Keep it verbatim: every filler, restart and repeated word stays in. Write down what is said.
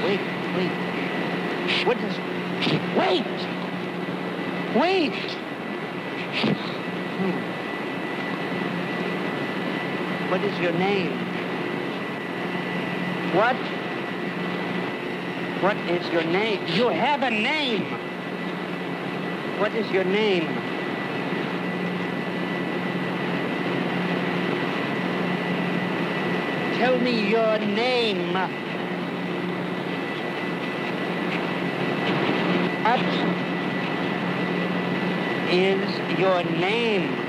Wait, wait. What does... Wait! Wait! Hmm. What is your name? What? What is your name? You have a name! What is your name? Tell me your name. What is your name?